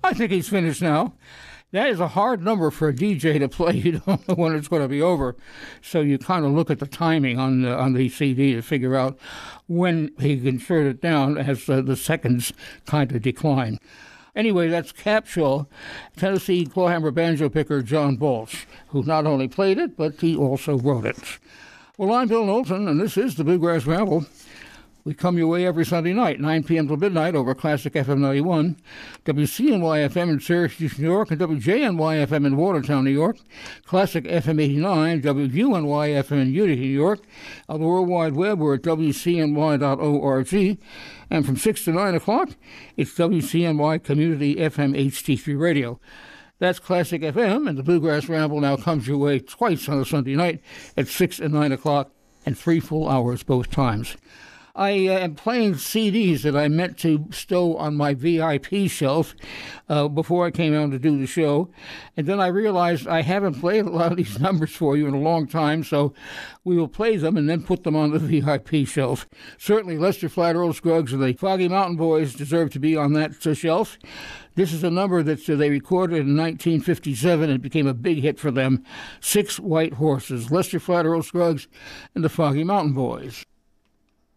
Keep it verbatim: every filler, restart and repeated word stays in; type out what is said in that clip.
I think he's finished now. That is a hard number for a D J to play. You don't know when it's going to be over. So you kind of look at the timing on the, on the C D to figure out when he can shut it down as uh, the seconds kind of decline. Anyway, that's Capshaw, Tennessee clawhammer banjo picker John Balch, who not only played it, but he also wrote it. Well, I'm Bill Knowlton, and this is the Bluegrass Ramble. We come your way every Sunday night, nine p.m. till midnight over Classic F M ninety-one, W C N Y F M in Syracuse, New York, and W J N Y F M in Watertown, New York, Classic F M eighty-nine, W U N Y F M in Utica, New York. On the World Wide Web, we're at W C N Y dot org. And from six to nine o'clock, it's W C N Y Community F M H D three Radio. That's Classic F M, and the Bluegrass Ramble now comes your way twice on a Sunday night at six and nine o'clock, and three full hours both times. I uh, am playing C Ds that I meant to stow on my V I P shelf uh, before I came out to do the show. And then I realized I haven't played a lot of these numbers for you in a long time, so we will play them and then put them on the V I P shelf. Certainly Lester Flat Earl Scruggs and the Foggy Mountain Boys deserve to be on that uh, shelf. This is a number that uh, they recorded in nineteen fifty-seven and became a big hit for them. Six White Horses, Lester Flat Earl Scruggs and the Foggy Mountain Boys.